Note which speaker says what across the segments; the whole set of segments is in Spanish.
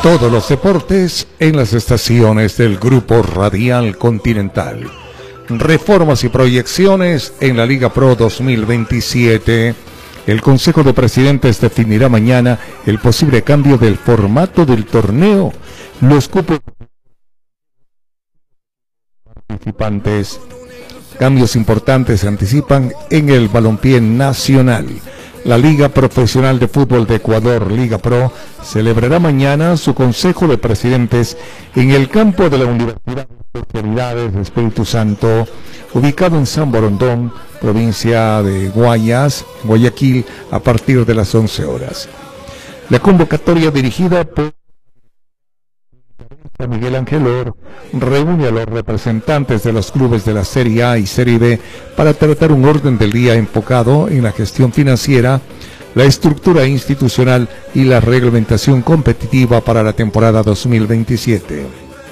Speaker 1: Todos los deportes en las estaciones del Grupo Radial Continental. Reformas y proyecciones en la Liga Pro 2027. El Consejo de Presidentes definirá mañana el posible cambio del formato del torneo. Los cupos participantes. Cambios importantes se anticipan en el balompié nacional. La Liga Profesional de Fútbol de Ecuador, Liga Pro, celebrará mañana su Consejo de Presidentes en el campo de la Universidad de Especialidades de Espíritu Santo, ubicado en San Borondón, provincia de Guayaquil, a partir de las 11 horas. La convocatoria dirigida por Miguel Ángel Or reúne a los representantes de los clubes de la Serie A y Serie B para tratar un orden del día enfocado en la gestión financiera, la estructura institucional y la reglamentación competitiva para la temporada 2027.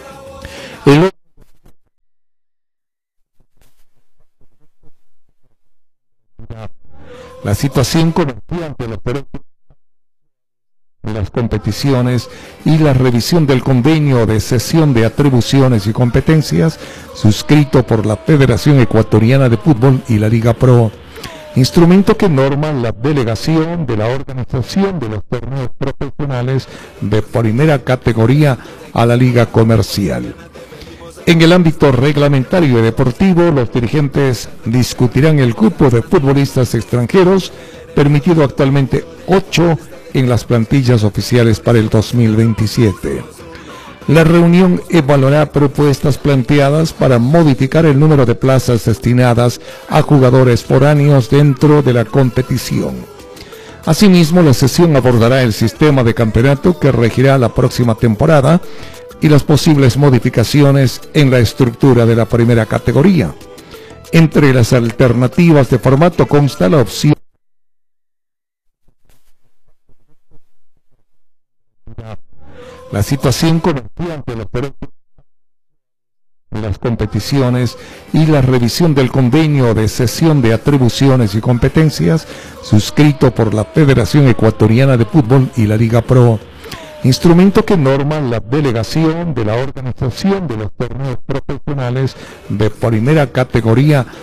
Speaker 1: La situación comercial ante los derechos de las competiciones y la revisión del convenio de cesión de atribuciones y competencias suscrito por la Federación Ecuatoriana de Fútbol y la Liga Pro, instrumento que norma la delegación de la organización de los torneos profesionales de primera categoría a la Liga Comercial. En el ámbito reglamentario y deportivo, los dirigentes discutirán el cupo de futbolistas extranjeros, permitido actualmente 8 en las plantillas oficiales para el 2027. La reunión evaluará propuestas planteadas para modificar el número de plazas destinadas a jugadores foráneos dentro de la competición. Asimismo, la sesión abordará el sistema de campeonato que regirá la próxima temporada y las posibles modificaciones en la estructura de la primera categoría. Entre las alternativas de formato consta la opción la situación comercial ante los derechos de las competiciones y la revisión del convenio de cesión de atribuciones y competencias suscrito por la Federación Ecuatoriana de Fútbol y la Liga Pro, instrumento que norma la delegación de la organización de los torneos profesionales de primera categoría